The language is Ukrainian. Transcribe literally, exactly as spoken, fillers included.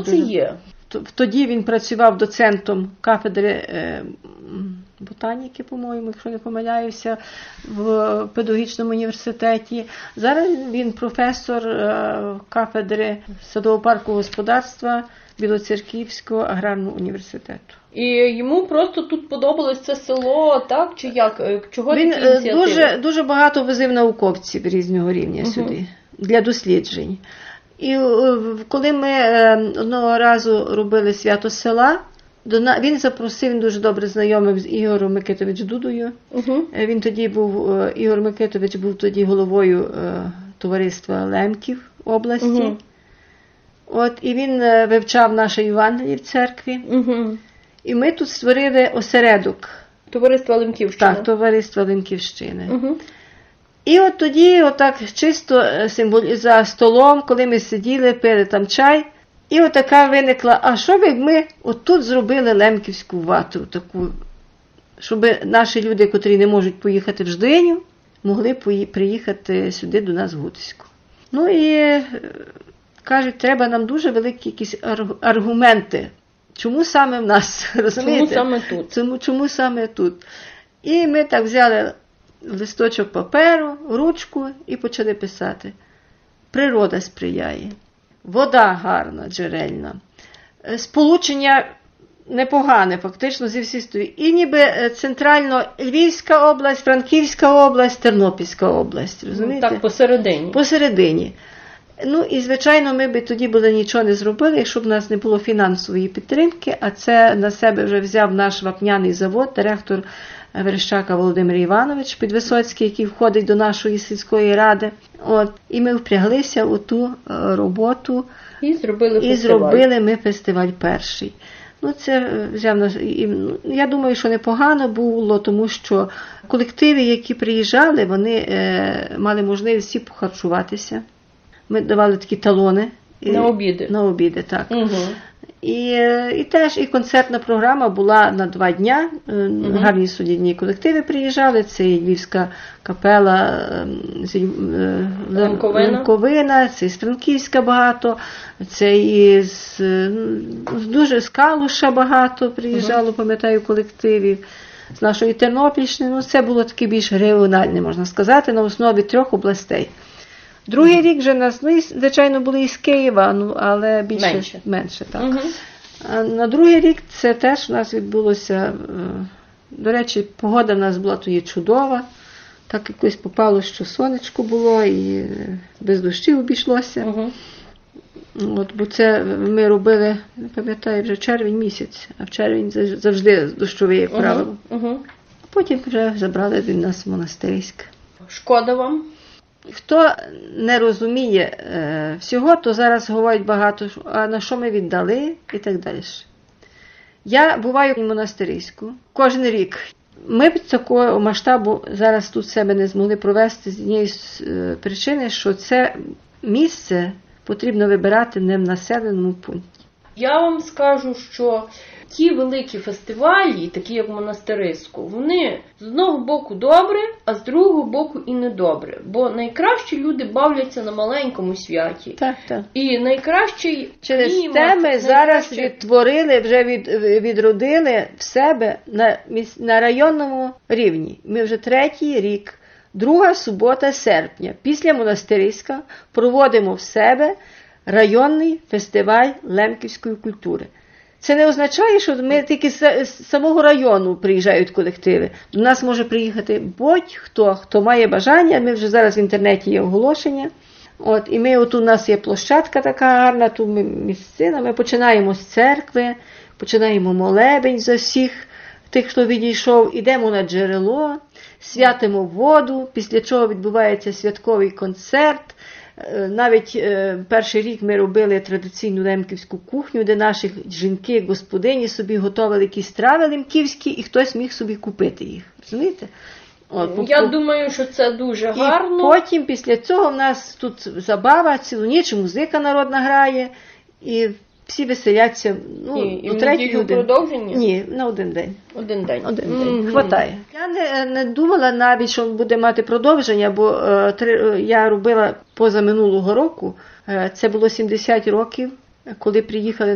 це дуже... є? Тоді він працював доцентом кафедри е, ботаніки, по-моєму, якщо не помиляюся, в педагогічному університеті. Зараз він професор е, кафедри садово-паркового господарства Білоцерківського аграрного університету. І йому просто тут подобалось це село, так? Чи як? Чого він такі ініціативи? Дуже, дуже багато возив науковців різного рівня uh-huh. сюди для досліджень. І коли ми одного разу робили свято села, він запросив, він дуже добре знайомий з Ігорем Микитович Дудою. Uh-huh. Він тоді був, Ігор Микитович був тоді головою товариства Лемків області. Uh-huh. От, і він вивчав наше Євангеліє в церкві. Uh-huh. І ми тут створили осередок. Товариство Лемківщини. Так, товариство Лемківщини. Uh-huh. І от тоді, отак чисто символі... за столом, коли ми сиділи, пили там чай, і отака виникла, а що би ми отут зробили лемківську ватру, таку, щоб наші люди, котрі не можуть поїхати в Ждиню, могли пої... приїхати сюди до нас в Гутиську. Ну і кажуть, треба нам дуже великі якісь аргументи. Чому саме в нас, розумієте? Чому саме тут? Чому, чому саме тут? І ми так взяли листочок паперу, ручку і почали писати. Природа сприяє, вода гарна, джерельна, сполучення непогане, фактично, зі всіх сторін. І ніби центрально Львівська область, Франківська область, Тернопільська область, розумієте? Так, посередині. Посередині. Ну і, звичайно, ми б тоді були нічого не зробили, якщо б у нас не було фінансової підтримки, а це на себе вже взяв наш вапняний завод, директор Верещака Володимир Іванович Підвисоцький, який входить до нашої сільської ради. От. І ми впряглися у ту роботу. І зробили і фестиваль. зробили ми фестиваль перший. Ну, це взяв нас, і, я думаю, що непогано було, тому що колективи, які приїжджали, вони е, мали можливість всі похарчуватися. Ми давали такі талони. На обіди. На обіди, так. Угу. І, і теж і концертна програма була на два дня. Угу. Гарні солідні колективи приїжджали. Це і Львівська капела Лемковина, це і з Франківська багато, це і з, дуже з Калуша багато приїжджало, угу. пам'ятаю, колективів. З нашої Тернопільщини. Ну, це було таке більш регіональне, можна сказати, на основі трьох областей. Другий рік вже нас, ну, звичайно, були із Києва, ну, але більше, менше. менше так. Угу. А на другий рік це теж у нас відбулося, до речі, погода в нас була тоді чудова, так якось попало, що сонечко було і без дощів обійшлося. Угу. От, бо це ми робили, не пам'ятаю, вже червень місяць, а в червень завжди дощовий, як правило. Угу. Угу. Потім вже забрали від нас в Монастириськ. Шкода вам? Хто не розуміє е, всього, то зараз говорять багато, а на що ми віддали і так далі. Я буваю в Монастириську кожен рік. Ми б такого масштабу зараз тут себе не змогли провести з однієї е, причини, що це місце потрібно вибирати не в населеному пункті. Я вам скажу, що ті великі фестивалі, такі як в Монастириську, вони з одного боку добре, а з другого боку і недобре. Бо найкращі люди бавляться на маленькому святі. Так, так. І найкращий через клімат, те ми найкраще... зараз відтворили, вже від, відродили в себе на, на районному рівні. Ми вже третій рік, друга субота серпня, після Монастириська, проводимо в себе районний фестиваль лемківської культури. Це не означає, що ми тільки з самого району приїжджають колективи. До нас може приїхати будь-хто, хто має бажання. Ми вже зараз в інтернеті є оголошення. От, і ми, от у нас є площадка така гарна, тут ми місцина. Ми починаємо з церкви, починаємо молебень за всіх тих, хто відійшов. Ідемо на джерело, святимо воду, після чого відбувається святковий концерт. Навіть е, перший рік ми робили традиційну лемківську кухню, де наші жінки, господині собі готували якісь страви лемківські, і хтось міг собі купити їх. Розумієте? От, Я по... думаю, що це дуже і гарно. Потім, після цього, в нас тут забава, цілу ніч, музика народна грає, і всі веселяться. Ну, і і в неділю продовження? Ні, на один день. Один день. Один mm-hmm. день. Хватає. Я не, не думала навіть, що буде мати продовження, бо е, три, я робила позаминулого року, е, це було сімдесят років, коли приїхали